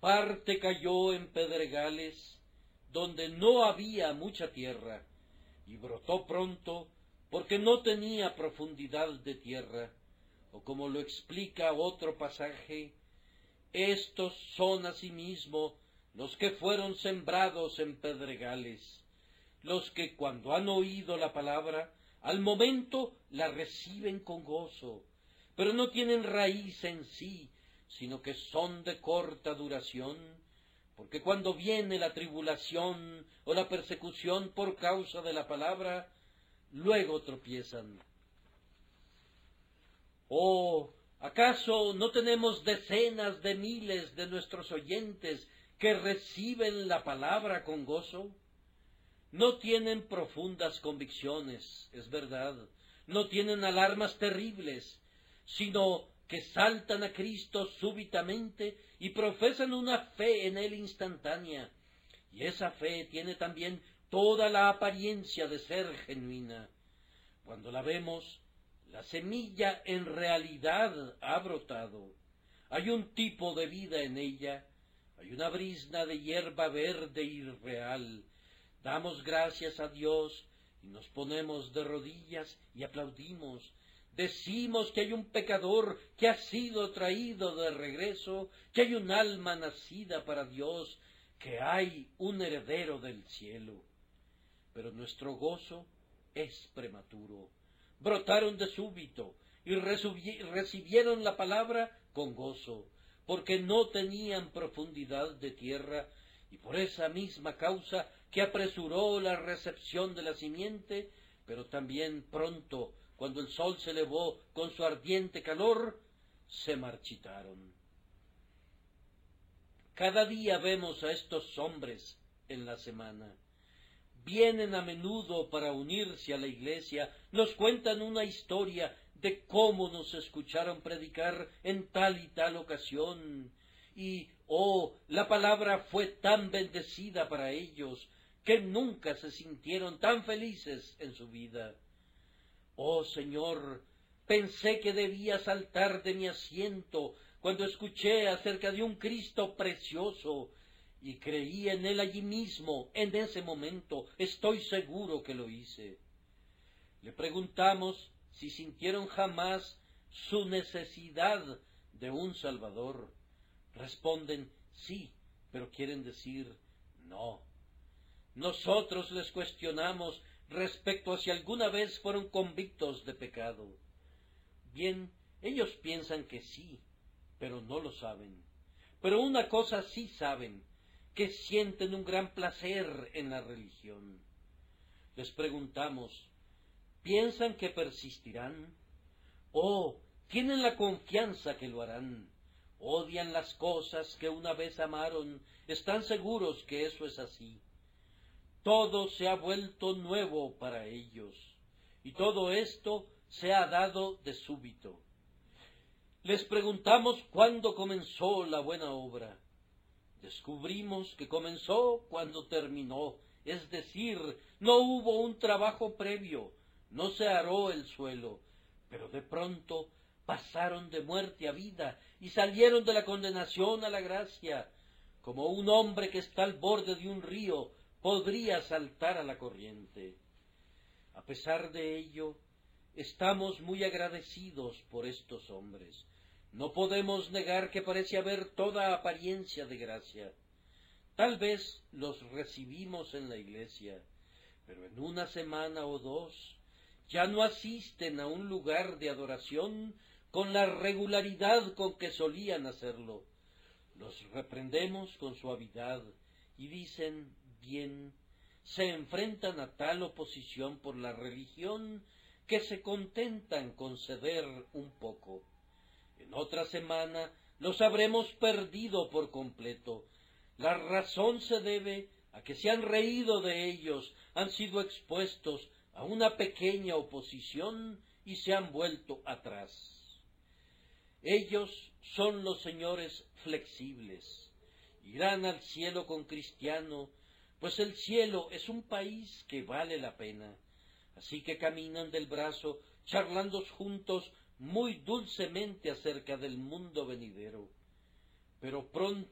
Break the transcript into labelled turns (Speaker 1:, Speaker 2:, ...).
Speaker 1: Parte cayó en pedregales, donde no había mucha tierra, y brotó pronto, porque no tenía profundidad de tierra, o como lo explica otro pasaje, estos son asimismo los que fueron sembrados en pedregales, los que cuando han oído la palabra, al momento la reciben con gozo, pero no tienen raíz en sí, sino que son de corta duración, porque cuando viene la tribulación o la persecución por causa de la palabra, luego tropiezan. ¿O acaso no tenemos decenas de miles de nuestros oyentes que reciben la palabra con gozo? No tienen profundas convicciones, es verdad, no tienen alarmas terribles, sino que saltan a Cristo súbitamente y profesan una fe en Él instantánea, y esa fe tiene también toda la apariencia de ser genuina. Cuando la vemos, la semilla en realidad ha brotado. Hay un tipo de vida en ella, hay una brizna de hierba verde y real. Damos gracias a Dios y nos ponemos de rodillas y aplaudimos. Decimos que hay un pecador que ha sido traído de regreso, que hay un alma nacida para Dios, que hay un heredero del cielo. Pero nuestro gozo es prematuro. Brotaron de súbito y recibieron la palabra con gozo, porque no tenían profundidad de tierra, y por esa misma causa que apresuró la recepción de la simiente, pero también pronto, cuando el sol se elevó con su ardiente calor, se marchitaron. Cada día vemos a estos hombres en la semana. Vienen a menudo para unirse a la iglesia, nos cuentan una historia de cómo nos escucharon predicar en tal y tal ocasión, y, la palabra fue tan bendecida para ellos, que nunca se sintieron tan felices en su vida. Oh Señor, pensé que debía saltar de mi asiento cuando escuché acerca de un Cristo precioso, y creí en Él allí mismo, en ese momento, estoy seguro que lo hice. Le preguntamos si sintieron jamás su necesidad de un Salvador. Responden sí, pero quieren decir no. Nosotros les cuestionamos respecto a si alguna vez fueron convictos de pecado. Bien, ellos piensan que sí, pero no lo saben. Pero una cosa sí saben, que sienten un gran placer en la religión. Les preguntamos, ¿piensan que persistirán? ¿O tienen la confianza que lo harán? ¿Odian las cosas que una vez amaron? ¿Están seguros que eso es así? Todo se ha vuelto nuevo para ellos, y todo esto se ha dado de súbito. Les preguntamos cuándo comenzó la buena obra. Descubrimos que comenzó cuando terminó, es decir, no hubo un trabajo previo, no se aró el suelo, pero de pronto pasaron de muerte a vida y salieron de la condenación a la gracia, como un hombre que está al borde de un río podría saltar a la corriente. A pesar de ello, estamos muy agradecidos por estos hombres. No podemos negar que parece haber toda apariencia de gracia. Tal vez los recibimos en la iglesia, pero en una semana o dos ya no asisten a un lugar de adoración con la regularidad con que solían hacerlo. Los reprendemos con suavidad y dicen bien, se enfrentan a tal oposición por la religión que se contentan con ceder un poco. En otra semana los habremos perdido por completo. La razón se debe a que se han reído de ellos, han sido expuestos a una pequeña oposición y se han vuelto atrás. Ellos son los señores flexibles. Irán al cielo con cristiano, pues el cielo es un país que vale la pena. Así que caminan del brazo, charlando juntos muy dulcemente acerca del mundo venidero. Pero pronto